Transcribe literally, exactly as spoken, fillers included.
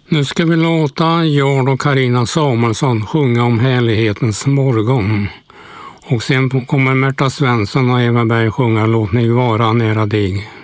Nu ska vi låta Jard och Carina Samuelsson sjunga om härlighetens morgon. Och sen kommer Märta Svensson och Eva Berg sjunga Låt mig vara nära dig.